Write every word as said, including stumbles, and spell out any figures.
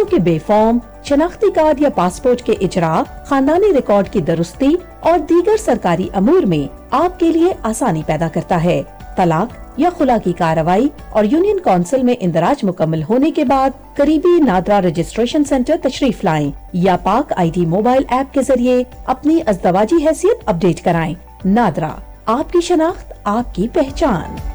बच्चों के B-form शनाख्ती card या पासपोर्ट के इजरा, खानदानी रिकॉर्ड की दुरुस्ती और दीगर सरकारी अमूर में आपके लिए आसानी पैदा करता है। तलाक या खुला की कार्रवाई और यूनियन काउंसिल में इंदराज मुकम्मल होने के बाद करीबी नादरा रजिस्ट्रेशन सेंटर तशरीफ लाएं या पाक आई डी मोबाइल ऐप के जरिए अपनी अज़दवाजी हैसियत अपडेट कराएं। नादरा, आपकी शनाख्त आपकी पहचान।